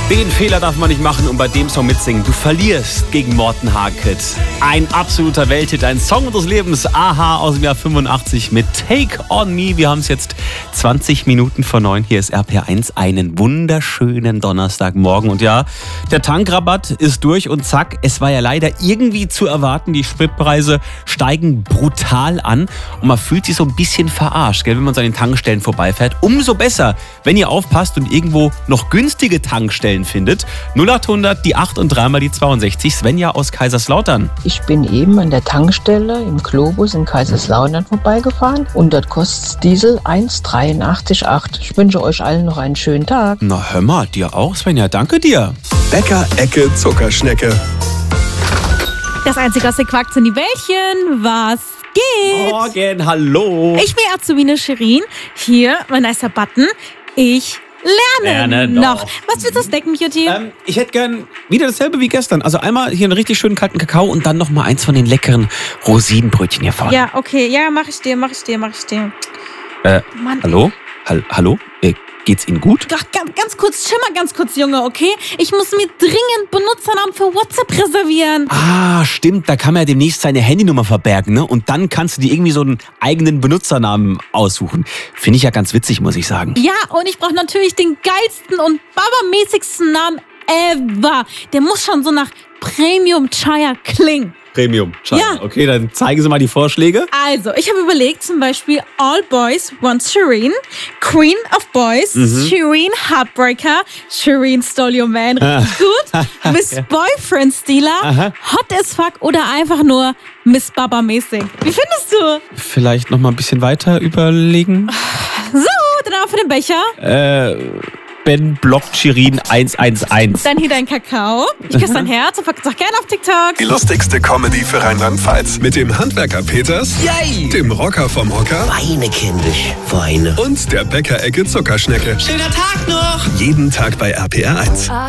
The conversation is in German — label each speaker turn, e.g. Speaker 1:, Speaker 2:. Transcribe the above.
Speaker 1: Den Fehler darf man nicht machen und bei dem Song mitsingen. Du verlierst gegen Morten Harket. Ein absoluter Welthit, ein Song unseres Lebens. Aha aus dem Jahr 85 mit Take On Me. Wir haben es jetzt 20 Minuten vor 9. Hier ist RPR1. Einen wunderschönen Donnerstagmorgen. Und ja, der Tankrabatt ist durch und zack, es war ja leider irgendwie zu erwarten. Die Spritpreise steigen brutal an und man fühlt sich so ein bisschen verarscht, gell, wenn man so an den Tankstellen vorbeifährt. Umso besser, wenn ihr aufpasst und irgendwo noch günstige Tankstellen findet. 0800, die 8 und dreimal die 62. Svenja aus Kaiserslautern.
Speaker 2: Ich bin eben an der Tankstelle im Globus in Kaiserslautern vorbeigefahren und dort kostet Diesel 1,83,8. Ich wünsche euch allen noch einen schönen Tag.
Speaker 1: Na hör mal, dir auch, Svenja, danke dir.
Speaker 3: Bäcker-Ecke Zuckerschnecke.
Speaker 4: Das einzige aus den Quarks sind die Bällchen. Was geht?
Speaker 1: Morgen, hallo.
Speaker 4: Ich bin Azubine Shirin. Hier, mein nicer Button. Ich lerne noch. Was willst du snacken, Beauty?
Speaker 1: Ich hätte gern wieder dasselbe wie gestern. Also einmal hier einen richtig schönen kalten Kakao und dann noch mal eins von den leckeren Rosinenbrötchen hier vorne.
Speaker 4: Ja, okay. Ja, mach ich dir. Mann.
Speaker 1: Hallo? Hallo? Geht's Ihnen gut?
Speaker 4: Ach, ganz kurz, Junge, okay? Ich muss mir dringend Benutzernamen für WhatsApp reservieren.
Speaker 1: Ah, stimmt. Da kann man ja demnächst seine Handynummer verbergen, ne? Und dann kannst du dir irgendwie so einen eigenen Benutzernamen aussuchen. Finde ich ja ganz witzig, muss ich sagen.
Speaker 4: Ja, und ich brauche natürlich den geilsten und babamäßigsten Namen ever. Der muss schon so nach Premium Chaya klingen.
Speaker 1: Premium.
Speaker 4: Ja.
Speaker 1: Okay, dann zeigen Sie mal die Vorschläge.
Speaker 4: Also, ich habe überlegt, zum Beispiel All Boys Want Shireen, Queen of Boys, Shireen Heartbreaker, Shireen Stole Your Man, gut, Miss Boyfriend Stealer, Hot as Fuck oder einfach nur Miss Baba mäßig. Wie findest du?
Speaker 1: Vielleicht noch mal ein bisschen weiter überlegen.
Speaker 4: So, dann auch für den Becher.
Speaker 1: Ben blockt Shirin 111.
Speaker 4: Dann hier dein Kakao. Ich küsse dein Herz und verkaufe gerne auf TikTok.
Speaker 3: Die lustigste Comedy für Rheinland-Pfalz. Mit dem Handwerker Peters,
Speaker 5: Yay!
Speaker 3: dem Rocker vom Hocker
Speaker 5: Weine, kindisch, Weine.
Speaker 3: und der Bäcker-Ecke Zuckerschnecke.
Speaker 5: Schöner Tag noch!
Speaker 3: Jeden Tag bei RPR1.